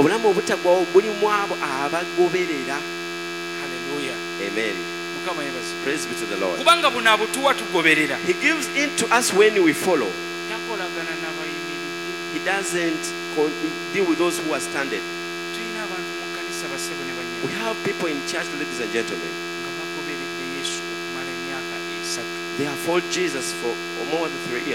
obulamu obutaggwawo bulimu abo abagoberera. Hallelujah. Amen. Mukama yebazi. Praise be to the Lord. Kubanga buno abutuwa tugoberera. He gives in to us when we follow. Takolagana n'abayimiridde. He doesn't deal with those who are standing. Tulina abantu mu kkanisa basebo ne banyama. We have people in church, ladies and gentlemen. Nga bagoberedde Yesu okumala emyaka 3. They have followed Jesus for more than 3 years.